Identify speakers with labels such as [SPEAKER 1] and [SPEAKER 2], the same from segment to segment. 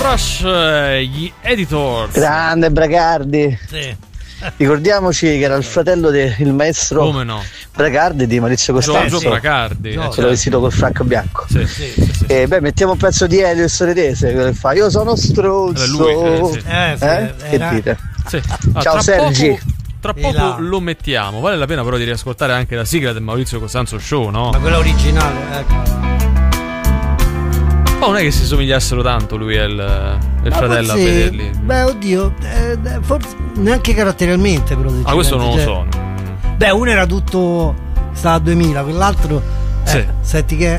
[SPEAKER 1] Rush, gli Editors.
[SPEAKER 2] Grande Bracardi.
[SPEAKER 3] Sì.
[SPEAKER 2] Ricordiamoci che era il fratello del maestro
[SPEAKER 1] Come no?
[SPEAKER 2] Bracardi di Maurizio Costanzo.
[SPEAKER 1] Giorgio Bracardi.
[SPEAKER 2] Quello vestito col fracco bianco.
[SPEAKER 1] Sì.
[SPEAKER 2] E beh, mettiamo un pezzo di Elio e Soredese che fa io sono stronzo.
[SPEAKER 1] Lui, sì.
[SPEAKER 2] Che dite?
[SPEAKER 1] Sì.
[SPEAKER 2] Ciao Sergi.
[SPEAKER 1] Tra poco lo mettiamo. Vale la pena però di riascoltare anche la sigla del Maurizio Costanzo Show, no?
[SPEAKER 3] Ma quella originale, ecco.
[SPEAKER 1] Ma non è che si somigliassero tanto lui e il fratello a vederli.
[SPEAKER 3] Beh, oddio, forse neanche caratterialmente, però.
[SPEAKER 1] Questo non lo so.
[SPEAKER 3] Beh, uno era tutto sta a 2000, quell'altro senti che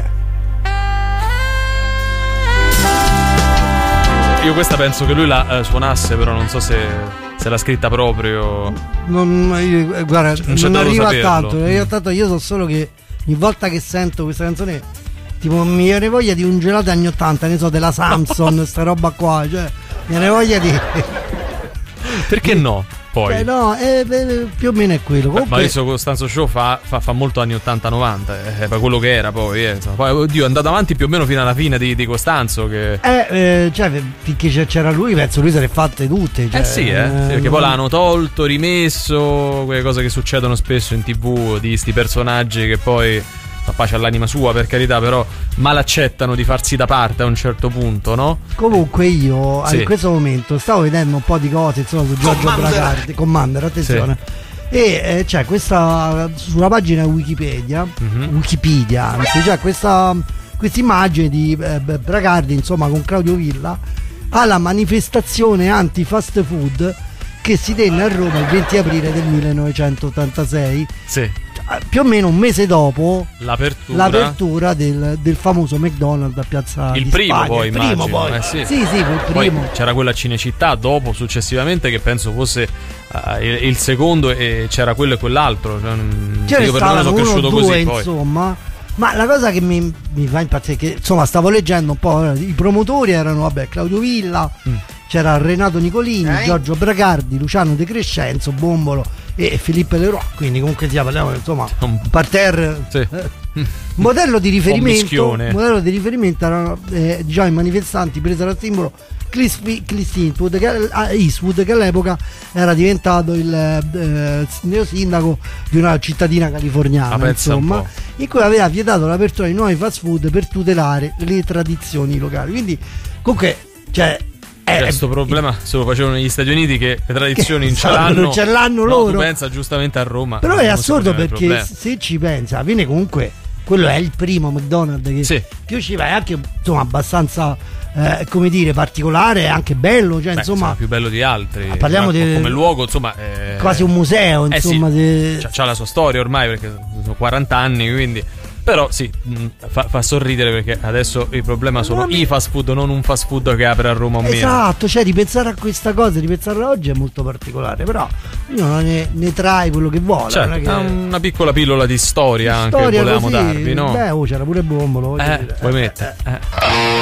[SPEAKER 1] io questa penso che lui la suonasse, però non so se l'ha scritta proprio.
[SPEAKER 3] Guarda, non arriva tanto, io so solo che ogni volta che sento questa canzone tipo mi viene voglia di un gelato anni 80, ne so, della Samson, sta roba qua, cioè mi viene voglia di
[SPEAKER 1] perché no? Poi
[SPEAKER 3] no, più o meno è quello. Comunque...
[SPEAKER 1] Maurizio Costanzo Show fa molto anni 80-90, per quello che era poi, poi oddio, è andato avanti più o meno fino alla fine di Costanzo che...
[SPEAKER 3] cioè finché c'era lui penso lui se le fatte tutte, cioè,
[SPEAKER 1] sì, perché poi l'hanno tolto, rimesso, quelle cose che succedono spesso in TV di sti personaggi che poi fa pace all'anima sua, per carità, però mal accettano di farsi da parte a un certo punto, no?
[SPEAKER 3] Comunque io in questo momento stavo vedendo un po' di cose insomma su Giorgio Bracardi, Commander, attenzione, e c'è questa sulla pagina Wikipedia, anzi, c'è questa immagine di Bracardi insomma con Claudio Villa alla manifestazione anti-fast food che si tenne a Roma il 20 aprile del 1986. Più o meno un mese dopo l'apertura del famoso McDonald's a Piazza
[SPEAKER 1] il
[SPEAKER 3] di
[SPEAKER 1] primo
[SPEAKER 3] Spagna.
[SPEAKER 1] poi immagino
[SPEAKER 3] poi.
[SPEAKER 1] Sì,
[SPEAKER 3] il primo.
[SPEAKER 1] Poi c'era quella Cinecittà dopo successivamente che penso fosse il secondo, e c'era quello e quell'altro, cioè, io per me sono cresciuto
[SPEAKER 3] due,
[SPEAKER 1] così poi.
[SPEAKER 3] Insomma, ma la cosa che mi fa impazzire è che insomma stavo leggendo un po', i promotori erano Claudio Villa, c'era Renato Nicolini, Giorgio Bracardi, Luciano De Crescenzo, Bombolo e Filippo Leroy, quindi comunque parliamo insomma un parterre. Modello di riferimento erano diciamo i manifestanti presero a simbolo Clint Eastwood che all'epoca era diventato il neosindaco di una cittadina californiana, insomma, in cui aveva vietato l'apertura di nuovi fast food per tutelare le tradizioni locali. Quindi comunque
[SPEAKER 1] questo problema se lo facevano negli Stati Uniti, che le tradizioni non ce l'hanno
[SPEAKER 3] loro.
[SPEAKER 1] Tu pensa giustamente a Roma,
[SPEAKER 3] però è assurdo perché se ci pensa alla fine comunque quello è il primo McDonald's che io ci vai, anche insomma abbastanza come dire particolare e anche bello, cioè insomma
[SPEAKER 1] più bello di altri,
[SPEAKER 3] parliamo
[SPEAKER 1] come luogo insomma
[SPEAKER 3] quasi un museo insomma
[SPEAKER 1] c'ha la sua storia ormai perché sono 40 anni, quindi però fa sorridere perché adesso il problema sono i fast food, non un fast food che apre a Roma o meno.
[SPEAKER 3] Esatto, cioè ripensare a questa cosa, ripensarla oggi è molto particolare, però ognuno ne trae quello che vuole.
[SPEAKER 1] Certo, una piccola pillola di storia anche che volevamo darvi, no?
[SPEAKER 3] Beh, c'era pure Bombolo.
[SPEAKER 1] Puoi mettere.